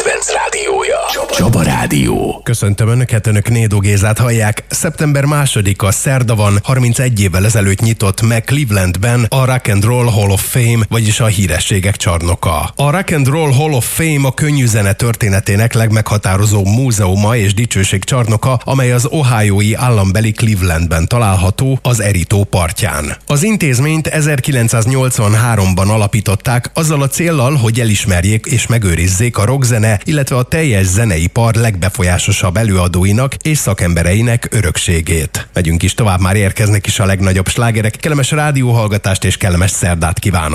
kedvenc rádiója. Csaba Rádió. Köszöntöm Önöket, Önök Nédó Gézát hallják. Szeptember 2-a szerda van, 31 évvel ezelőtt nyitott meg Clevelandben a Rock and Roll Hall of Fame, vagyis a hírességek csarnoka. A Rock and Roll Hall of Fame a könnyű zene történetének legmeghatározó múzeuma és dicsőség csarnoka, amely az ohiói állambeli Clevelandben található, az Erie tó partján. Az intézményt 1983-ban alapították azzal a céllal, hogy elismerjék és megőrizzék a rockzene, illetve a teljes zeneipar legbefolyásosabb előadóinak és szakembereinek örökségét. Megyünk is tovább, már érkeznek is a legnagyobb slágerek. Kellemes rádióhallgatást és kellemes szerdát kívánok!